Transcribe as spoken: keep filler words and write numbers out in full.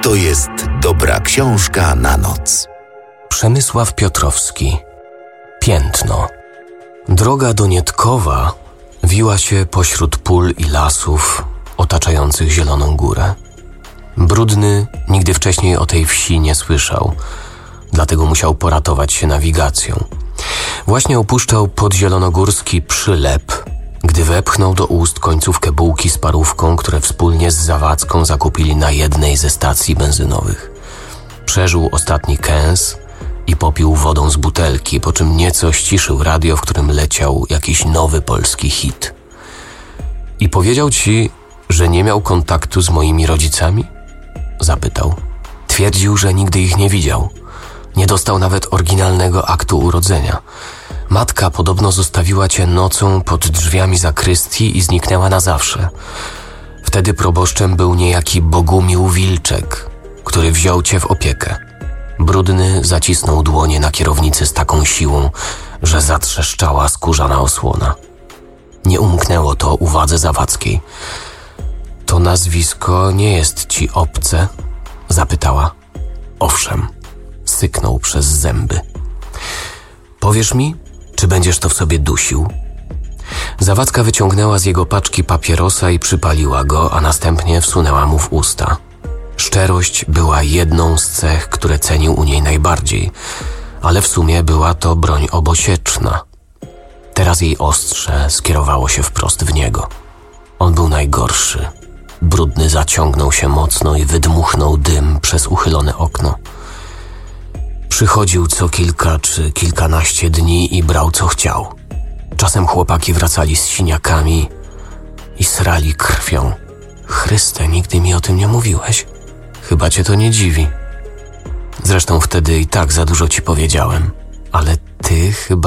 to jest dobra książka na noc. Przemysław Piotrowski. Piętno. Droga do Nietkowa wiła się pośród pól i lasów otaczających Zieloną Górę. Brudny nigdy wcześniej o tej wsi nie słyszał, dlatego musiał poratować się nawigacją. Właśnie opuszczał podzielonogórski Przylep, gdy wepchnął do ust końcówkę bułki z parówką, które wspólnie z Zawadzką zakupili na jednej ze stacji benzynowych. Przeżył ostatni kęs i popił wodą z butelki, po czym nieco ściszył radio, w którym leciał jakiś nowy polski hit. I powiedział ci, że nie miał kontaktu z moimi rodzicami? Zapytał. Twierdził, że nigdy ich nie widział. Nie dostał nawet oryginalnego aktu urodzenia. Matka podobno zostawiła cię nocą pod drzwiami zakrystii i zniknęła na zawsze. Wtedy proboszczem był niejaki Bogumił Wilczek, który wziął cię w opiekę. Brudny zacisnął dłonie na kierownicy z taką siłą, że zatrzeszczała skórzana osłona. Nie umknęło to uwadze Zawadzkiej. To nazwisko nie jest ci obce? Zapytała. Owszem, syknął przez zęby. Powiesz mi, czy będziesz to w sobie dusił? Zawadzka wyciągnęła z jego paczki papierosa i przypaliła go, a następnie wsunęła mu w usta. Szczerość była jedną z cech, które cenił u niej najbardziej, ale w sumie była to broń obosieczna. Teraz jej ostrze skierowało się wprost w niego. On był najgorszy. Brudny zaciągnął się mocno i wydmuchnął dym przez uchylone okno. Przychodził co kilka czy kilkanaście dni i brał co chciał. Czasem chłopaki wracali z siniakami i srali krwią. Chryste, nigdy mi o tym nie mówiłeś. Chyba cię to nie dziwi. Zresztą wtedy i tak za dużo ci powiedziałem, ale ty chyba